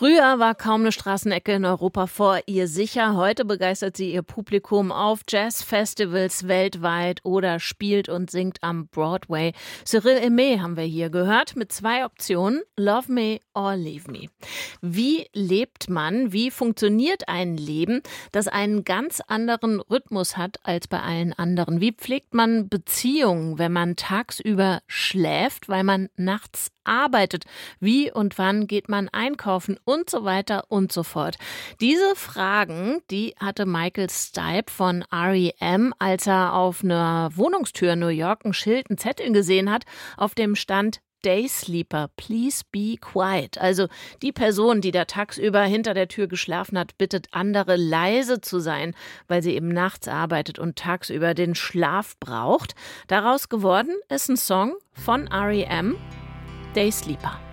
Früher war kaum eine Straßenecke in Europa vor ihr sicher. Heute begeistert sie ihr Publikum auf Jazzfestivals weltweit oder spielt und singt am Broadway. Cyril Aimé haben wir hier gehört mit 2 Optionen: Love Me or Leave Me. Wie lebt man? Wie funktioniert ein Leben, das einen ganz anderen Rhythmus hat als bei allen anderen? Wie pflegt man Beziehungen, wenn man tagsüber schläft, weil man nachts arbeitet? Wie und wann geht man einkaufen und so weiter und so fort? Diese Fragen, die hatte Michael Stipe von R.E.M., als er auf einer Wohnungstür in New York ein Schild, einen Zettel gesehen hat, auf dem stand: Day Sleeper, please be quiet. Also die Person, die da tagsüber hinter der Tür geschlafen hat, bittet andere, leise zu sein, weil sie eben nachts arbeitet und tagsüber den Schlaf braucht. Daraus geworden ist ein Song von R.E.M., Day Sleeper.